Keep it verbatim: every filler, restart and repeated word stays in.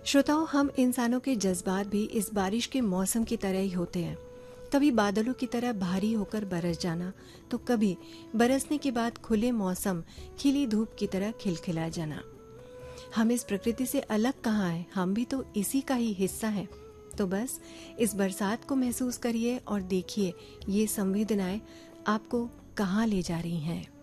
श्रोताओं, हम इंसानों के जज्बात भी इस बारिश के मौसम की तरह ही होते हैं। कभी बादलों की तरह भारी होकर बरस जाना, तो कभी बरसने के बाद खुले मौसम खिली धूप की तरह खिलखिला जाना। हम इस प्रकृति से अलग कहाँ हैं, हम भी तो इसी का ही हिस्सा हैं। तो बस इस बरसात को महसूस करिए और देखिए ये संवेदनाएं आपको कहाँ ले जा रही हैं।